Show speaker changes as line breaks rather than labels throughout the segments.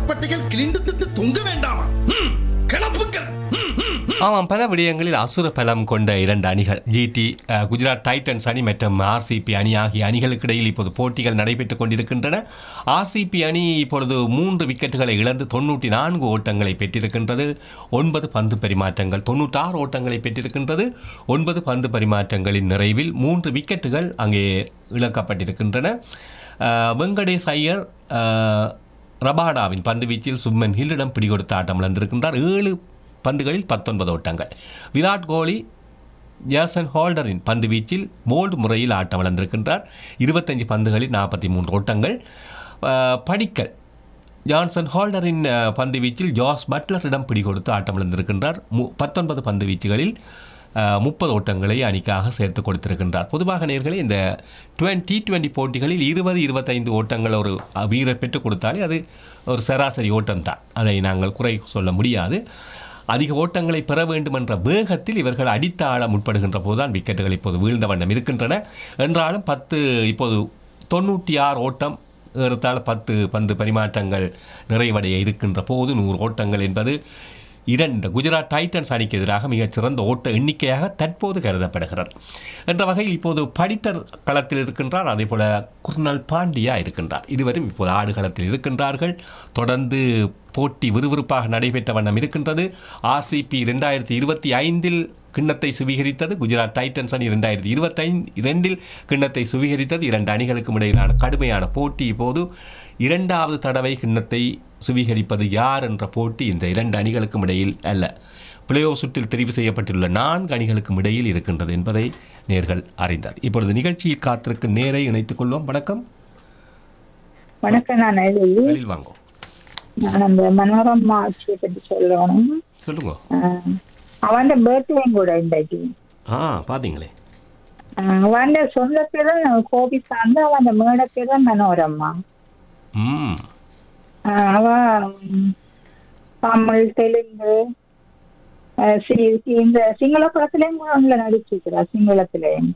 சவப்பட்டைகள் கிழிந்து தொங்க வேண்டாமா? கிளப்புக்கள்.
ஆமாம், பல விடயங்களில் அசுர பலம் கொண்ட இரண்டு அணிகள் ஜிடி குஜராத் டைட்டன்ஸ் அணி மற்றும் ஆர்சிபி அணி ஆகிய அணிகளுக்கு இடையில் இப்போது போட்டிகள் நடைபெற்றுக் கொண்டிருக்கின்றன. ஆர்சிபி அணி இப்பொழுது 3 விக்கெட்டுகளை இழந்து 94 ஓட்டங்களை பெற்றிருக்கின்றது. 9 பந்து பரிமாற்றங்கள், 96 ஓட்டங்களை பெற்றிருக்கின்றது. 9 பந்து பரிமாற்றங்களின் நிறைவில் 3 விக்கெட்டுகள் அங்கே இழக்கப்பட்டிருக்கின்றன. வெங்கடேஷ் ஐயர் ரபாடாவின் பந்துவீச்சில் சுப்மன் ஹில்லிடம் பிடிகொடுத்த ஆட்டம் இழந்திருக்கின்றார். 7 பந்துகளில் 19 ஓட்டங்கள். விராட் கோலி ஜேசன் ஹோல்டரின் பந்து வீச்சில் போல்டு முறையில் ஆட்டம் இழந்திருக்கின்றார். 25 பந்துகளில் 43 ஓட்டங்கள். படிக்கல் ஜான்சன் ஹோல்டரின் பந்து வீச்சில் ஜாஸ் பட்லரிடம் பிடிகொடுத்து ஆட்டம் இழந்திருக்கின்றார். 19 பந்து வீச்சுகளில் 30 ஓட்டங்களை அணிக்காக சேர்த்து கொடுத்திருக்கின்றார். பொதுவாக நேர்களே இந்த T20 போட்டிகளில் 20-25 ஓட்டங்கள் ஒரு வீரர் பெற்றுக் கொடுத்தாலே அது ஒரு சராசரி ஓட்டம்தான். அதை நாங்கள் குறை சொல்ல முடியாது. அதிக ஓட்டங்களை பெற வேண்டும் என்ற வேகத்தில் இவர்கள் அடித்த ஆழ முற்படுகின்ற போதுதான் விக்கெட்டுகள் இப்போது வீழ்ந்த வண்ணம் இருக்கின்றன. என்றாலும் இப்போது 96 ஓட்டம், ஏறத்தாழ 10 பந்து பரிமாற்றங்கள் நிறைவடைய இருக்கின்ற போது 100 ஓட்டங்கள் என்பது குஜராத் டைட்டன்ஸ் அணிக்கு எதிராக மிகச்சிறந்த ஓட்ட எண்ணிக்கையாக தற்போது கருதப்படுகிறது. என்ற வகையில் இப்போது படிட்டர் களத்தில் இருக்கின்றார், அதே போல குர்னல் பாண்டியா இருக்கின்றார். இருவரும் இப்போது ஆடுகளத்தில் இருக்கின்றார்கள். தொடர்ந்து போட்டி விறுவிறுப்பாக நடைபெற்ற வண்ணம் இருக்கின்றது. ஆர்சிபி 2025 கிண்ணத்தை சுவீகரித்தது. குஜராத் டைட்டன்ஸ் அணி 2022 கிண்ணத்தை சுவீகரித்தது. 2 அணிகளுக்கும் இடையிலான கடுமையான போட்டி இப்போது 2வது தடவை கிண்ணத்தை சுவீகரிப்பது யார் என்ற போட்டி இந்த 2 அணிகளுக்கும் இடையில் அல்ல, பிளே ஆஃப் சுற்றில் தெரிவு செய்யப்பட்டுள்ள 4 அணிகளுக்கும் இடையில் இருக்கின்றது என்பதை நேர்கள் அறிந்தார். இப்பொழுது நிகழ்ச்சியில் காத்திருக்கும் நேரை இணைத்துக் கொள்வோம். வணக்கம்.
வணக்கம். நான்
வெளியில் வாங்க.
நான் அந்த மனோரமா ஆட்சியை பற்றி சொல்லணும்.
சொல்லுங்க.
அவன் பர்த்டேயும் கூட இன்றைக்கு.
பாத்தீங்களே,
அவன் சொந்த பேரும் கோபி சார்ந்து அவன் மேட பேரும் மனோரமா. அவ தமிழ், தெலுங்கு, இந்த சிங்கள படத்திலேயும் கூட நடிச்சிருக்கிறா. சிங்களத்திலேயும்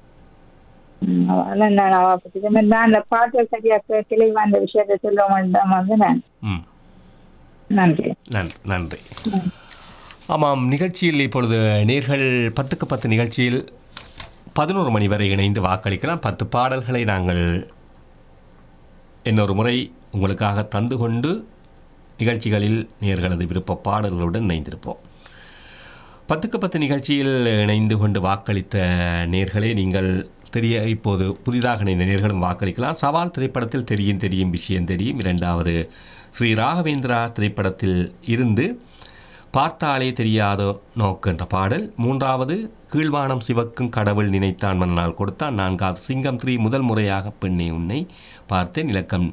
அவ பத்தி நான் அந்த பாட்டு சரியா தெளிவா அந்த விஷயத்தை சொல்ல வேண்டாம் வந்து நான். நன்றி.
நன்றி. ஆமாம், நிகழ்ச்சியில் இப்பொழுது நேர்கள் 10க்கு 10 நிகழ்ச்சியில் 11 மணி வரை இணைந்து வாக்களிக்கலாம். 10 பாடல்களை நாங்கள் இன்னொரு முறை உங்களுக்காக தந்து கொண்டு நிகழ்ச்சிகளில் நேர்களது விருப்ப பாடல்களுடன் இணைந்திருப்போம். 10க்கு 10 நிகழ்ச்சியில் இணைந்து கொண்டு வாக்களித்த நேர்களே, நீங்கள் இப்போது புதிதாக இணைந்த நேர்களும் வாக்களிக்கலாம். சவால் திரைப்படத்தில் தெரியும் விஷயம் தெரியும். 2வது ஸ்ரீ ராகவேந்திரா திரைப்படத்தில் இருந்து பார்த்தாலே தெரியாத நோக்கு என்ற பாடல். 3வது கீழ்வானம் சிவக்கும் கடவுள் நினைத்தான் மன்னால் கொடுத்தான். 4வது சிங்கம் 3 முதல் முறையாக பெண்ணை உன்னை பார்த்தேன். இலக்கம்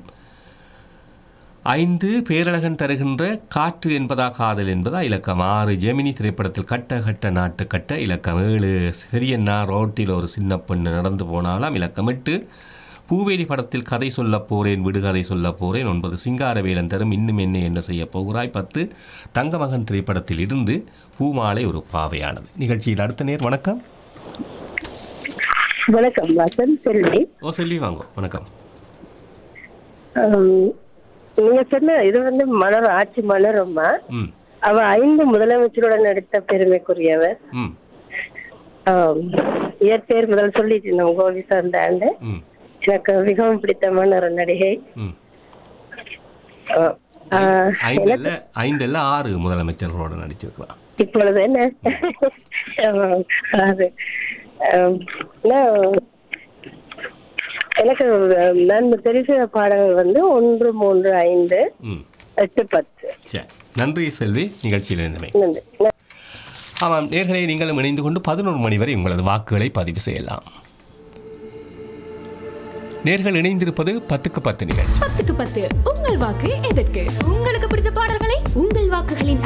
5 பேரழகன் தருகின்ற காற்று என்பதா காதல் என்பதா. இலக்கம் 6 ஜெமினி திரைப்படத்தில் கட்ட கட்ட நாட்டு கட்ட. இலக்கம் 7 பெரியண்ணா ரோட்டில் ஒரு சின்ன பெண்ணு நடந்து போனாலாம். இலக்கம் 8 பூவேலி படத்தில் கதை சொல்ல போகிறேன் விடுகதை சொல்ல போகிறேன். 9 சிங்காரவேலன் தரும் இன்னும் என்ன செய்ய போகிறாய். 10 தங்கமகன் திரைப்படத்தில் இருந்து பூமாலை ஒரு பாவையானது. நிகழ்ச்சியில் அடுத்த நேர். வணக்கம்.
வணக்கம். செல்வி.
செல்வி வாங்க. வணக்கம்.
நீங்க சொன்ன இது ஆட்சி மலரம்மா. அவ 5 முதலமைச்சருடன் நடித்த பெருமைக்குரியவர். இயற்பெயர் முதல் சொல்லிட்டு நம்ம கோவி சார்ந்த ஆண்டு. எனக்கு மிகவும் பிடித்தமான ஒரு நடிகை.
6 முதலமைச்சர்களோட நடிச்சிருக்கலாம்.
இப்பொழுது என்ன எனக்கு நான் தெரிஞ்ச பாடல்கள் 1, 3, 5, 8, 10.
நன்றி செல்வி, நிகழ்ச்சியில் இருந்தமை.
நன்றி.
ஆமாம் நேர்களை நீங்களும் இணைந்து கொண்டு 11 மணி வரை உங்களது வாக்குகளை பதிவு செய்யலாம். நேர்கள் இணைந்திருப்பது 10க்கு 10 நிகழ்ச்சி.
10க்கு 10 உங்கள் வாக்கு எதற்கு? உங்களுக்கு பிடித்த பாடல்களை உங்கள் வாக்குகளின்